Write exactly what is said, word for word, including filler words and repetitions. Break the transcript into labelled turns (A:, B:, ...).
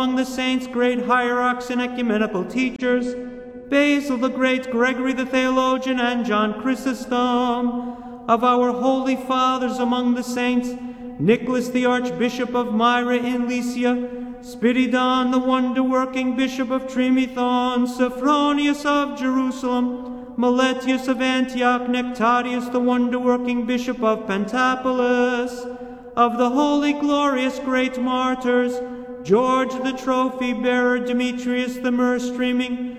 A: Among the saints, great hierarchs and ecumenical teachers, Basil the Great, Gregory the Theologian, and John Chrysostom. Of our holy fathers among the saints, Nicholas the Archbishop of Myra in Lycia, Spiridon the wonder-working Bishop of Trimethon, Sophronius of Jerusalem, Meletius of Antioch, Nectarius the wonder-working Bishop of Pentapolis. Of the holy, glorious, great martyrs, George the trophy-bearer, Demetrius the myrrh-streaming,